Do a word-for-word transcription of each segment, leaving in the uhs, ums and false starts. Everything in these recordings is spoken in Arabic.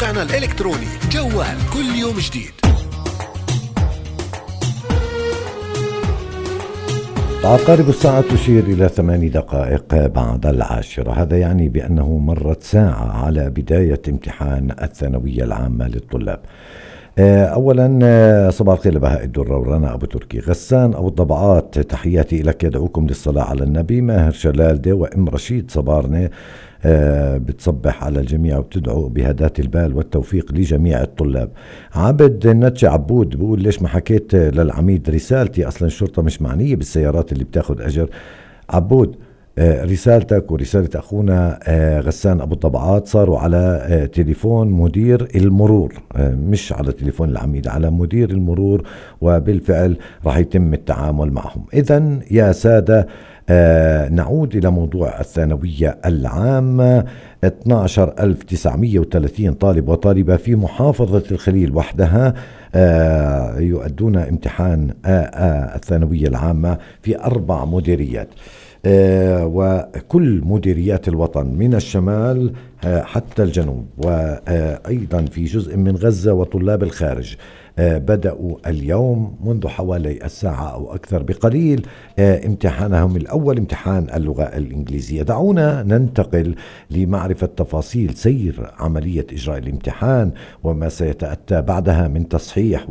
موقعنا الإلكتروني جوال كل يوم جديد. عقارب الساعة تشير إلى ثماني دقائق بعد العاشرة. هذا يعني بأنه مرت ساعة على بداية امتحان الثانوية العامة للطلاب. أولا صباح الخير لبهاء الدرة ورنا أبو تركي غسان أبو الضبعات، تحياتي لك، يدعوكم للصلاة على النبي. ماهر شلالدة وإم رشيد صبارنة أه بتصبح على الجميع وبتدعو بهدات البال والتوفيق لجميع الطلاب. عبد نتش عبود بيقول ليش ما حكيت للعميد رسالتي، أصلا الشرطة مش معنية بالسيارات اللي بتاخد أجر. عبود آه رسالتك ورسالة أخونا آه غسان أبو الضبعات صاروا على آه تليفون مدير المرور، آه مش على تليفون العميد، على مدير المرور، وبالفعل راح يتم التعامل معهم. إذن يا سادة آه نعود إلى موضوع الثانوية العامة. اثني عشر ألف وتسعمئة وثلاثين طالب وطالبة في محافظة الخليل وحدها آه يؤدون امتحان آه آه الثانوية العامة في أربع مديريات، آه وكل مديريات الوطن من الشمال آه حتى الجنوب، وأيضا في جزء من غزة وطلاب الخارج. آه بدأوا اليوم منذ حوالي الساعة أو أكثر بقليل آه امتحانهم الأول، امتحان اللغة الإنجليزية. دعونا ننتقل لمعرفة تفاصيل سير عملية إجراء الامتحان وما سيتأتى بعدها من تصحيح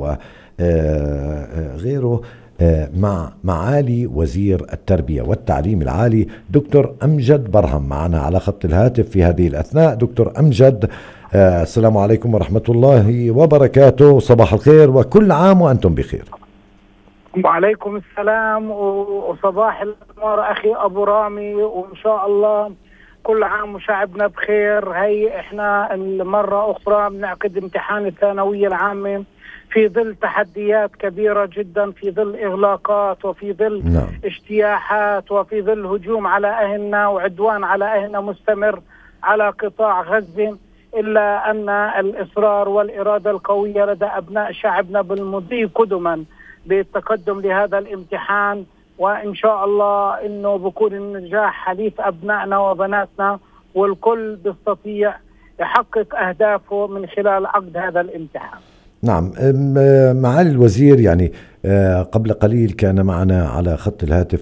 وغيره مع معالي وزير التربية والتعليم العالي دكتور أمجد برهم معنا على خط الهاتف في هذه الأثناء. دكتور أمجد، آه السلام عليكم ورحمة الله وبركاته، صباح الخير وكل عام وأنتم بخير. وعليكم السلام وصباح الأنوار أخي أبو رامي، وإن شاء الله كل عام وشعبنا بخير. هي إحنا المرة أخرى بنعقد امتحان الثانوية العامة في ظل تحديات كبيرة جدا، في ظل إغلاقات وفي ظل نعم. اجتياحات وفي ظل هجوم على أهلنا وعدوان على أهلنا مستمر على قطاع غزة، إلا أن الإصرار والإرادة القوية لدى أبناء شعبنا بالمضي قدما بالتقدم لهذا الامتحان، وإن شاء الله إنه بكون النجاح حليف أبنائنا وبناتنا، والكل بيستطيع يحقق أهدافه من خلال عقد هذا الامتحان. نعم معالي الوزير، يعني قبل قليل كان معنا على خط الهاتف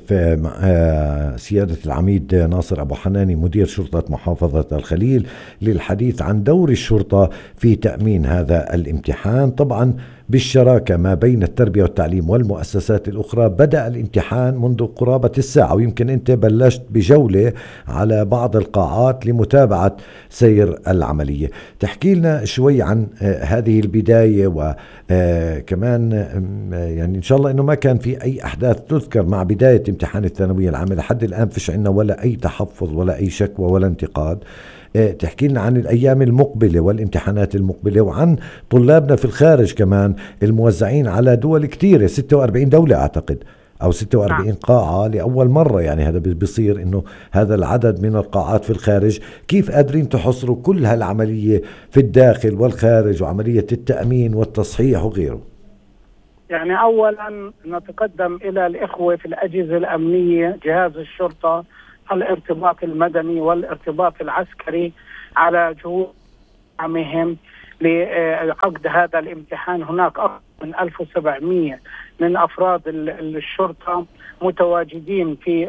سيادة العميد ناصر أبو حناني مدير شرطة محافظة الخليل للحديث عن دور الشرطة في تأمين هذا الامتحان، طبعا بالشراكة ما بين التربية والتعليم والمؤسسات الأخرى. بدأ الامتحان منذ قرابة الساعة، ويمكن أنت بلشت بجولة على بعض القاعات لمتابعة سير العملية. تحكي لنا شوي عن هذه البداية، وكمان يعني إن شاء الله أنه ما كان في أي أحداث تذكر مع بداية امتحان الثانوية العامة لحد الآن، فيش عنا ولا أي تحفظ ولا أي شكوى ولا انتقاد. تحكي لنا عن الأيام المقبلة والامتحانات المقبلة، وعن طلابنا في الخارج كمان الموزعين على دول كتيرة، ستة وأربعين دولة أعتقد أو ستة وأربعين قاعة لأول مرة. يعني هذا بيصير إنه هذا العدد من القاعات في الخارج. كيف قادرين تحصروا كل هالعملية في الداخل والخارج وعملية التأمين والتصحيح وغيره؟ يعني أولا نتقدم إلى الإخوة في الأجهزة الأمنية، جهاز الشرطة، الارتباط المدني والارتباط العسكري على جهود دعمهم لعقد هذا الامتحان. هناك أكثر من ألف وسبعمئة من أفراد الشرطة متواجدين في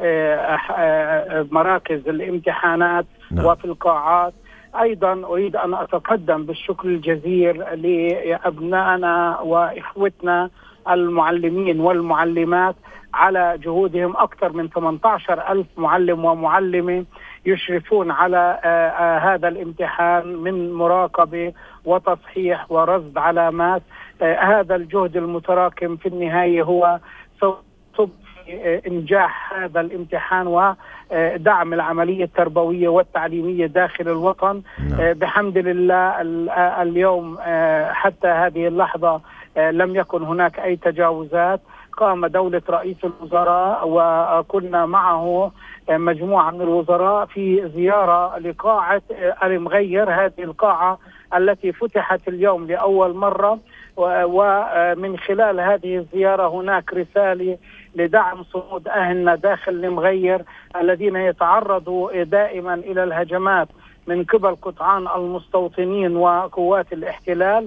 مراكز الامتحانات نعم. وفي القاعات. أيضا أريد أن أتقدم بالشكر الجزير لأبنائنا وإخوتنا المعلمين والمعلمات على جهودهم. أكثر من ثمانية عشر ألف معلم ومعلمة يشرفون على هذا الامتحان من مراقبة وتصحيح ورصد علامات. هذا الجهد المتراكم في النهاية هو سيصب في إنجاح هذا الامتحان ودعم العملية التربوية والتعليمية داخل الوطن. بحمد الله اليوم حتى هذه اللحظة لم يكن هناك أي تجاوزات. قام دولة رئيس الوزراء وكنا معه مجموعة من الوزراء في زيارة لقاعة المغير، هذه القاعة التي فتحت اليوم لأول مرة، ومن خلال هذه الزيارة هناك رسالة لدعم صمود أهلنا داخل المغير الذين يتعرضوا دائما إلى الهجمات من قبل قطعان المستوطنين وقوات الاحتلال.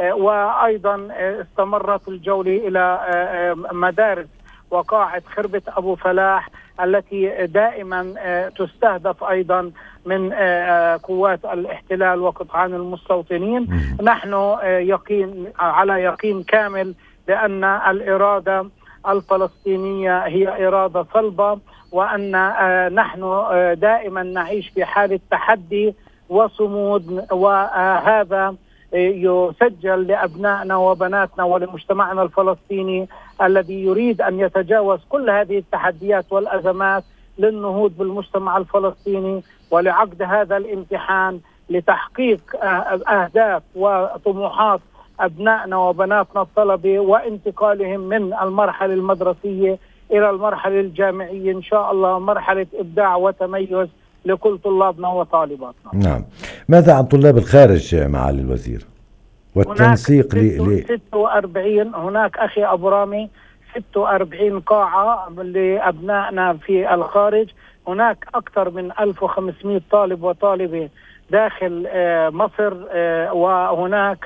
وأيضا استمرت الجولة إلى مدارس وقاعة خربة أبو فلاح التي دائما تستهدف أيضا من قوات الاحتلال وقطعان المستوطنين. نحن يقين على يقين كامل بأن الإرادة الفلسطينية هي إرادة صلبة، وأن نحن دائما نعيش في حالة تحدي وصمود، وهذا يسجل لأبنائنا وبناتنا ولمجتمعنا الفلسطيني الذي يريد أن يتجاوز كل هذه التحديات والأزمات للنهوض بالمجتمع الفلسطيني ولعقد هذا الامتحان لتحقيق أهداف وطموحات أبنائنا وبناتنا الطلبة وانتقالهم من المرحلة المدرسية إلى المرحلة الجامعية إن شاء الله، مرحلة إبداع وتميز لكل طلابنا وطالباتنا. نعم. ماذا عن طلاب الخارج معالي الوزير والتنسيق ل ستة وأربعين هناك أخي أبو رامي ستة وأربعين قاعة لأبنائنا في الخارج. هناك أكثر من ألف وخمسمائة طالب وطالبة داخل مصر، وهناك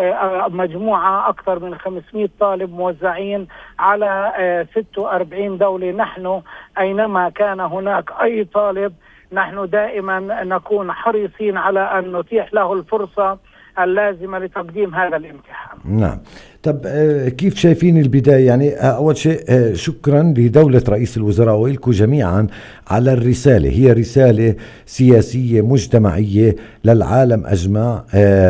مجموعة أكثر من خمسمائة طالب موزعين على ستة وأربعين دولة. نحن أينما كان هناك أي طالب نحن دائما نكون حريصين على أن نتيح له الفرصة اللازمة لتقديم هذا الامتحان. نعم. طب كيف شايفين البداية؟ يعني أول شيء شكرا لدولة رئيس الوزراء وإلكم جميعا على الرسالة، هي رسالة سياسية مجتمعية للعالم أجمع.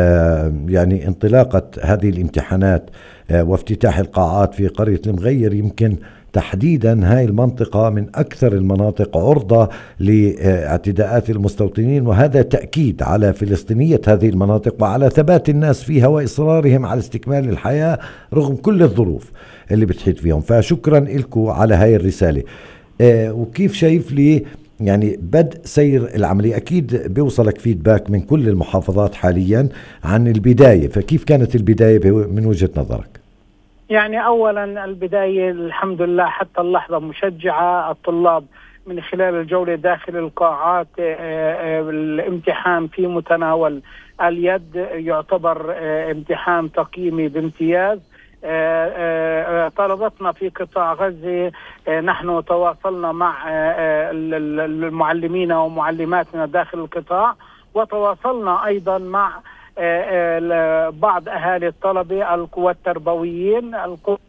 يعني انطلاقة هذه الامتحانات وافتتاح القاعات في قرية المغير، يمكن تحديدا هاي المنطقة من أكثر المناطق عرضة لاعتداءات المستوطنين، وهذا تأكيد على فلسطينية هذه المناطق وعلى ثبات الناس فيها وإصرارهم على استكمال الحياة رغم كل الظروف اللي بتحيط فيهم. فشكرا لكم على هاي الرسالة. آه وكيف شايف لي يعني بدء سير العملية؟ أكيد بيوصلك فيدباك من كل المحافظات حاليا عن البداية، فكيف كانت البداية من وجهة نظرك؟ يعني أولا البداية الحمد لله حتى اللحظة مشجعة. الطلاب من خلال الجولة داخل القاعات الامتحان في متناول اليد، يعتبر امتحان تقييمي بامتياز. طلبتنا في قطاع غزة نحن تواصلنا مع المعلمين ومعلماتنا داخل القطاع، وتواصلنا أيضا مع بعض أهالي الطلبة القوى التربويين القوى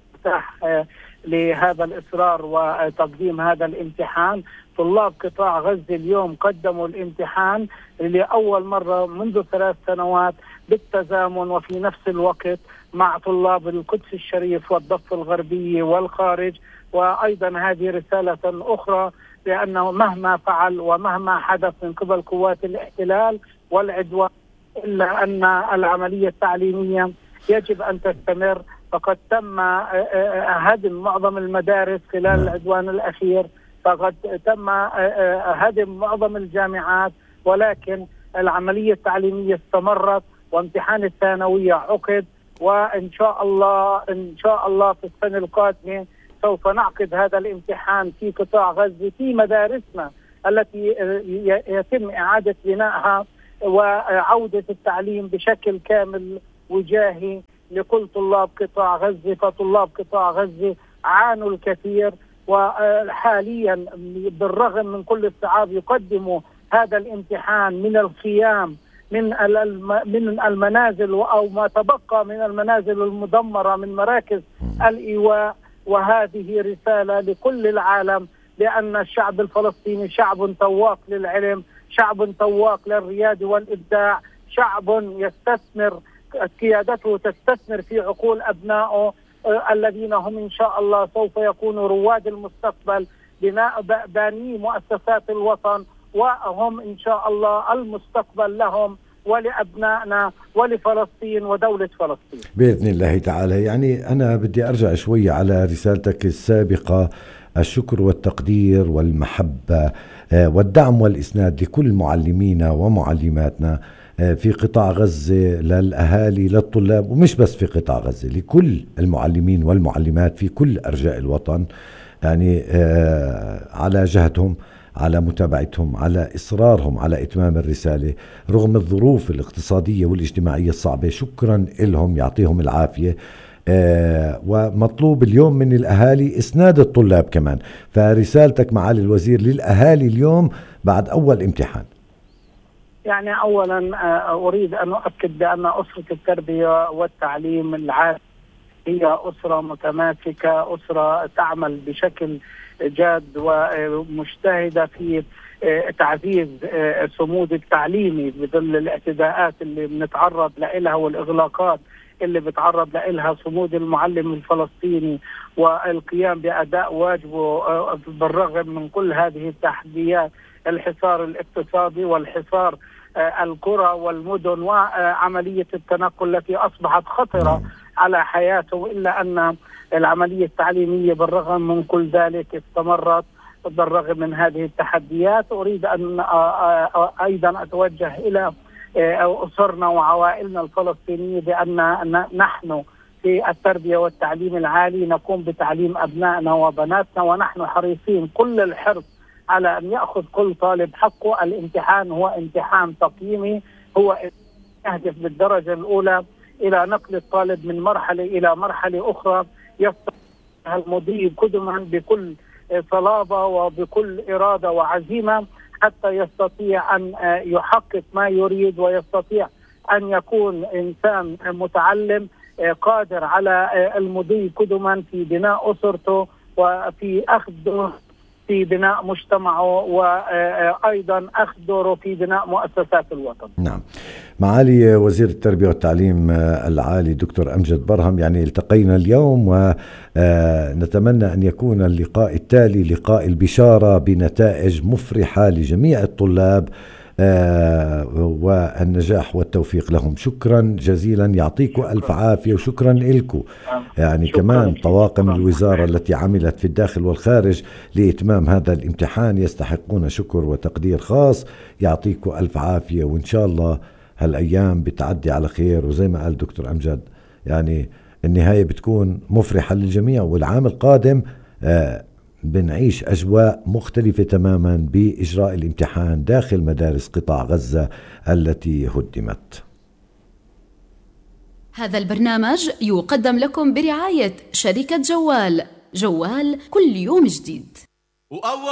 لهذا الإصرار وتقديم هذا الامتحان. طلاب قطاع غزة اليوم قدموا الامتحان لأول مرة منذ ثلاث سنوات بالتزامن وفي نفس الوقت مع طلاب القدس الشريف والضفة الغربية والخارج. وأيضا هذه رسالة أخرى لأنه مهما فعل ومهما حدث من قبل قوات الاحتلال والعدوان إلا أن العملية التعليمية يجب أن تستمر. فقد تم هدم معظم المدارس خلال العدوان الأخير، فقد تم هدم معظم الجامعات، ولكن العملية التعليمية استمرت وامتحان الثانوية عقد. وإن شاء الله إن شاء الله في السنة القادمة سوف نعقد هذا الامتحان في قطاع غزة في مدارسنا التي يتم إعادة بنائها وعودة التعليم بشكل كامل وجاهي لكل طلاب قطاع غزة. فطلاب قطاع غزة عانوا الكثير، وحاليا بالرغم من كل الصعاب يقدموا هذا الامتحان من الخيام من من المنازل أو ما تبقى من المنازل المدمرة من مراكز الإيواء. وهذه رسالة لكل العالم لأن الشعب الفلسطيني شعب تواق للعلم، شعب تواق للريادة والإبداع، شعب يستثمر قيادته تستثمر في عقول أبنائه الذين هم إن شاء الله سوف يكونوا رواد المستقبل، بناء باني مؤسسات الوطن، وهم إن شاء الله المستقبل لهم ولأبنائنا ولفلسطين ودولة فلسطين بإذن الله تعالى. يعني أنا بدي أرجع شوي على رسالتك السابقة، الشكر والتقدير والمحبة والدعم والإسناد لكل معلمينا ومعلماتنا في قطاع غزة، للأهالي للطلاب، ومش بس في قطاع غزة، لكل المعلمين والمعلمات في كل أرجاء الوطن، يعني على جهدهم على متابعتهم، على إصرارهم على إتمام الرسالة رغم الظروف الاقتصادية والاجتماعية الصعبة. شكرا لهم، يعطيهم العافية. آه ومطلوب اليوم من الأهالي إسناد الطلاب كمان، فرسالتك معالي الوزير للأهالي اليوم بعد أول امتحان. يعني أولا أريد أن أؤكد بأن أسرة التربية والتعليم العالي هي أسرة متماسكة، أسرة تعمل بشكل جاد ومجتهدة في تعزيز الصمود التعليمي بظل الاعتداءات اللي بنتعرض لها والإغلاقات اللي بتعرض لها صمود المعلم الفلسطيني والقيام بأداء واجبه بالرغم من كل هذه التحديات، الحصار الاقتصادي والحصار القرى والمدن وعملية التنقل التي أصبحت خطرة على حياته، إلا أن العملية التعليمية بالرغم من كل ذلك استمرت بالرغم من هذه التحديات. أريد أن أيضا أتوجه إلى أسرنا وعوائلنا الفلسطينية بأن نحن في التربية والتعليم العالي نقوم بتعليم أبنائنا وبناتنا، ونحن حريصين كل الحرص على أن يأخذ كل طالب حقه. الامتحان هو امتحان تقييمي، هو يهدف بالدرجة الأولى إلى نقل الطالب من مرحلة إلى مرحلة أخرى، يستطيع المضي قدما بكل صلابة وبكل إرادة وعزيمة حتى يستطيع أن يحقق ما يريد، ويستطيع أن يكون إنسان متعلم قادر على المضي قدما في بناء أسرته وفي أخذ في بناء مجتمعه، وأيضا أخذ دوره في بناء مؤسسات الوطن. نعم. معالي وزير التربية والتعليم العالي دكتور أمجد برهم، يعني التقينا اليوم ونتمنى أن يكون اللقاء التالي لقاء البشارة بنتائج مفرحة لجميع الطلاب والنجاح والتوفيق لهم. شكرا جزيلا، يعطيكم ألف عافية، وشكرا لكم يعني شكرا كمان طواقم شكرا. الوزارة التي عملت في الداخل والخارج لإتمام هذا الامتحان يستحقون شكر وتقدير خاص. يعطيكم ألف عافية، وإن شاء الله هالأيام بتعدي على خير، وزي ما قال دكتور أمجد يعني النهاية بتكون مفرحة للجميع، والعام القادم آه بنعيش أجواء مختلفة تماما بإجراء الامتحان داخل مدارس قطاع غزة التي هدمت. هذا البرنامج يقدم لكم برعاية شركة جوال. جوال كل يوم جديد.